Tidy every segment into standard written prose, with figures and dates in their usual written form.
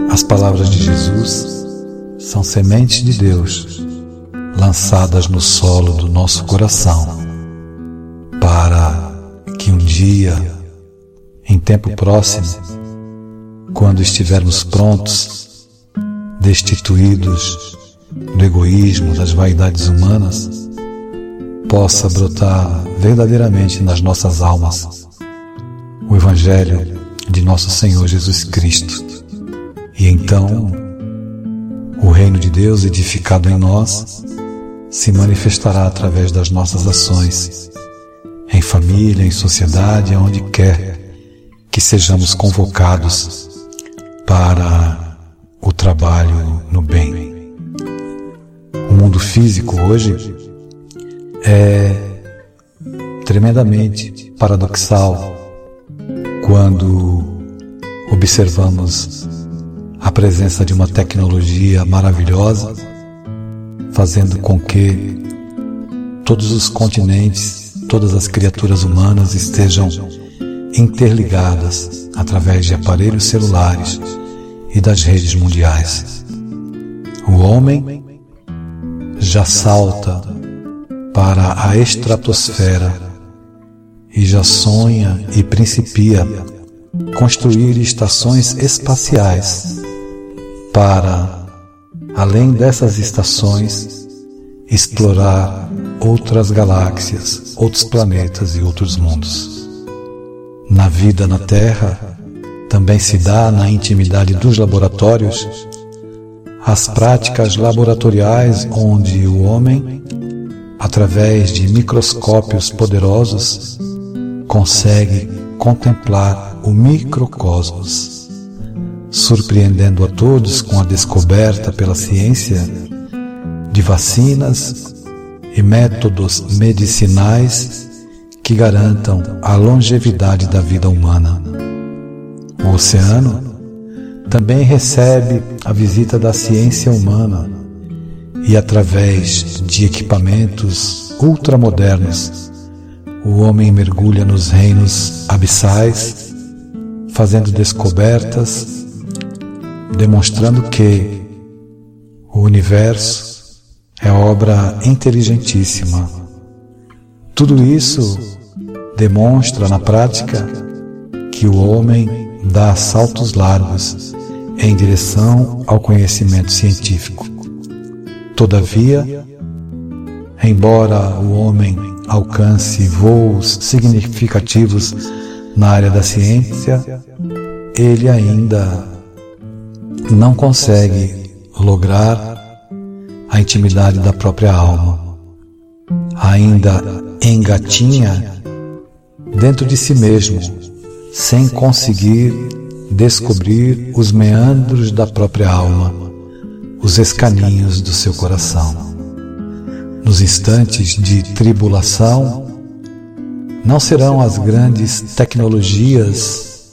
As palavras de Jesus são sementes de Deus lançadas no solo do nosso coração, para que um dia, em tempo próximo, quando estivermos prontos, destituídos do egoísmo, das vaidades humanas, possa brotar verdadeiramente nas nossas almas o Evangelho de nosso Senhor Jesus Cristo. E então o reino de Deus edificado em nós se manifestará através das nossas ações, em família, em sociedade, aonde quer que sejamos convocados para o trabalho no bem. O mundo físico hoje é tremendamente paradoxal quando observamos a presença de uma tecnologia maravilhosa, fazendo com que todos os continentes, todas as criaturas humanas estejam interligadas através de aparelhos celulares e das redes mundiais. O homem já salta para a estratosfera e já sonha e principia construir estações espaciais para, além dessas estações, explorar outras galáxias, outros planetas e outros mundos. Na vida na Terra, também se dá na intimidade dos laboratórios as práticas laboratoriais onde o homem, através de microscópios poderosos, consegue contemplar o microcosmos, surpreendendo a todos com a descoberta pela ciência de vacinas e métodos medicinais que garantam a longevidade da vida humana. O oceano também recebe a visita da ciência humana e, através de equipamentos ultramodernos, o homem mergulha nos reinos abissais, fazendo descobertas, demonstrando que o universo é obra inteligentíssima. Tudo isso demonstra na prática que o homem dá saltos largos em direção ao conhecimento científico. Todavia, embora o homem alcance voos significativos na área da ciência, ele ainda não consegue lograr a intimidade da própria alma. Ainda engatinha dentro de si mesmo, sem conseguir descobrir os meandros da própria alma, os escaninhos do seu coração. Nos instantes de tribulação, não serão as grandes tecnologias,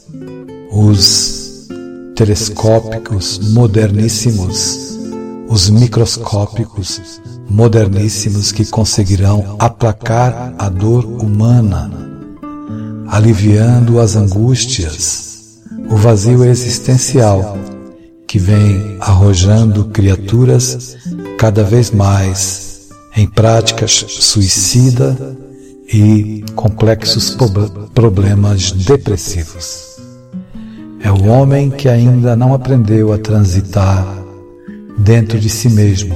os telescópicos moderníssimos, os microscópicos moderníssimos que conseguirão aplacar a dor humana, aliviando as angústias, o vazio existencial que vem arrojando criaturas cada vez mais em práticas suicidas e complexos problemas depressivos. É o homem que ainda não aprendeu a transitar dentro de si mesmo,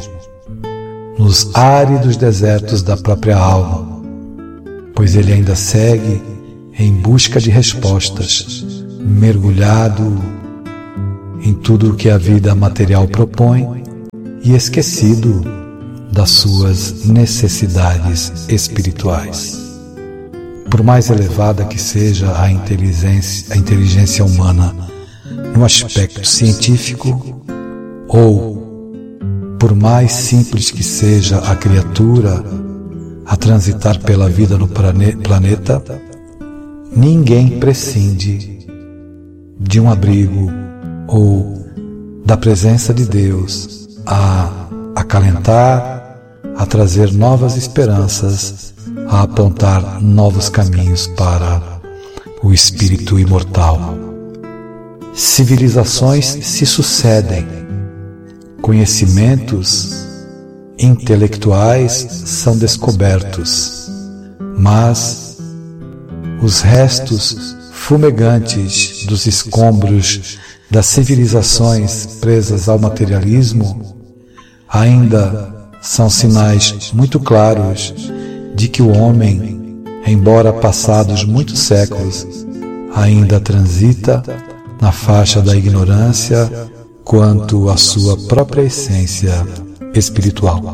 nos áridos desertos da própria alma, pois ele ainda segue em busca de respostas, mergulhado em tudo o que a vida material propõe e esquecido das suas necessidades espirituais. Por mais elevada que seja a inteligência humana no aspecto científico, ou por mais simples que seja a criatura a transitar pela vida no planeta, ninguém prescinde de um abrigo ou da presença de Deus a acalentar, a trazer novas esperanças, a apontar novos caminhos para o espírito imortal. civilizações se sucedem, conhecimentos intelectuais são descobertos, mas os restos fumegantes dos escombros das civilizações presas ao materialismo ainda são sinais muito claros de que o homem, embora passados muitos séculos, ainda transita na faixa da ignorância quanto à sua própria essência espiritual.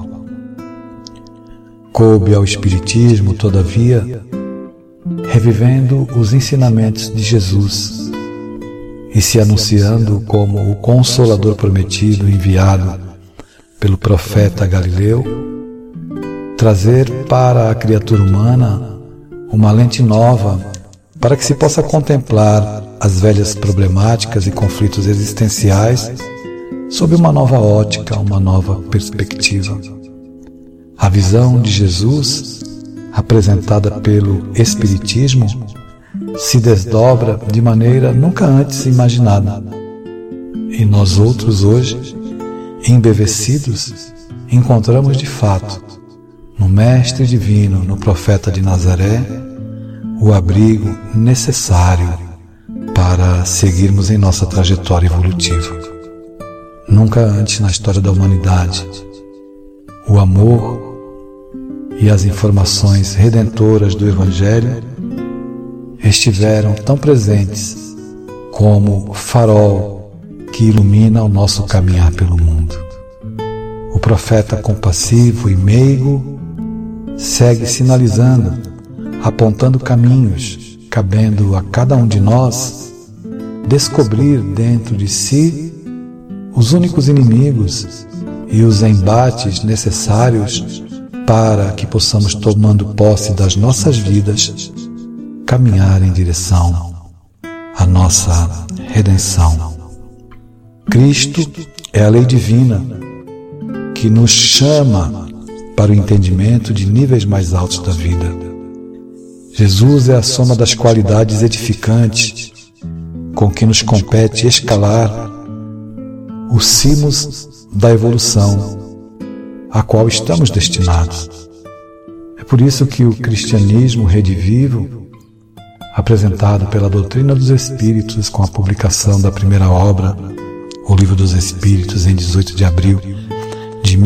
Coube ao Espiritismo, todavia, revivendo os ensinamentos de Jesus e se anunciando como o Consolador prometido enviado pelo profeta Galileu, trazer para a criatura humana uma lente nova para que se possa contemplar as velhas problemáticas e conflitos existenciais sob uma nova ótica, uma nova perspectiva. A visão de Jesus, apresentada pelo Espiritismo, se desdobra de maneira nunca antes imaginada. E nós outros hoje, embevecidos, encontramos de fato, no Mestre Divino, no Profeta de Nazaré, o abrigo necessário para seguirmos em nossa trajetória evolutiva. Nunca antes na história da humanidade, o amor e as informações redentoras do Evangelho estiveram tão presentes como farol que ilumina o nosso caminhar pelo mundo. O profeta compassivo e meigo segue sinalizando, apontando caminhos, cabendo a cada um de nós descobrir dentro de si os únicos inimigos e os embates necessários para que possamos, tomando posse das nossas vidas, caminhar em direção à nossa redenção. Cristo é a lei divina que nos chama para o entendimento de níveis mais altos da vida. Jesus é a soma das qualidades edificantes com que nos compete escalar os cimos da evolução a qual estamos destinados. É por isso que o cristianismo redivivo, apresentado pela doutrina dos Espíritos com a publicação da primeira obra, o Livro dos Espíritos, em 18 de abril de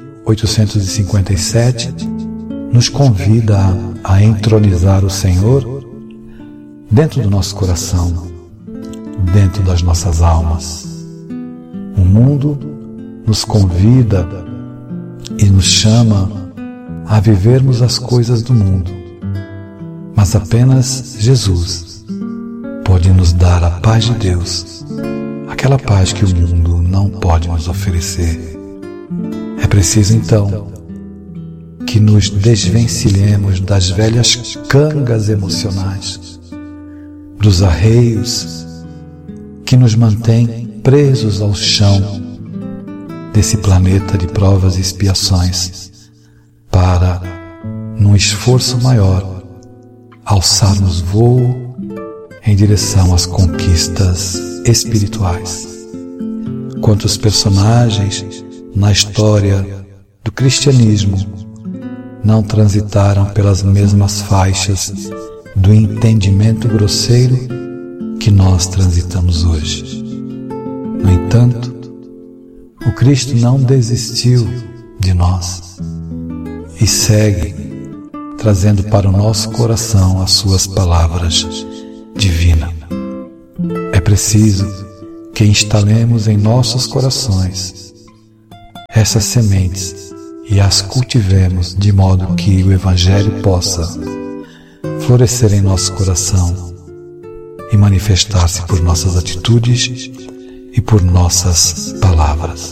1857, nos convida a entronizar o Senhor dentro do nosso coração, dentro das nossas almas. O mundo nos convida e nos chama a vivermos as coisas do mundo, mas apenas Jesus pode nos dar a paz de Deus, aquela paz que o mundo não pode nos oferecer. É preciso então que nos desvencilhemos das velhas cangas emocionais, dos arreios que nos mantêm presos ao chão desse planeta de provas e expiações, para, num esforço maior, alçarmos voo em direção às conquistas espirituais. Quantos personagens na história do cristianismo não transitaram pelas mesmas faixas do entendimento grosseiro que nós transitamos hoje? No entanto, o Cristo não desistiu de nós e segue trazendo para o nosso coração as suas palavras divinas. É preciso que instalemos em nossos corações essas sementes e as cultivemos de modo que o Evangelho possa florescer em nosso coração e manifestar-se por nossas atitudes e por nossas palavras.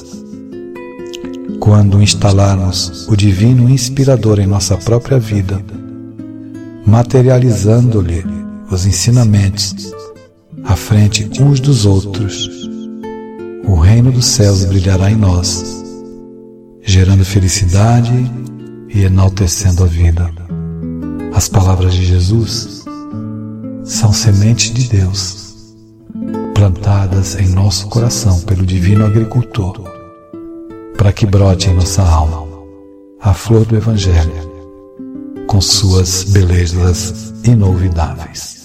Quando instalarmos o divino inspirador em nossa própria vida, materializando-lhe os ensinamentos à frente uns dos outros, o reino dos céus brilhará em nós, gerando felicidade e enaltecendo a vida. As palavras de Jesus são sementes de Deus, plantadas em nosso coração pelo Divino Agricultor, para que brote em nossa alma a flor do Evangelho, com suas belezas inolvidáveis.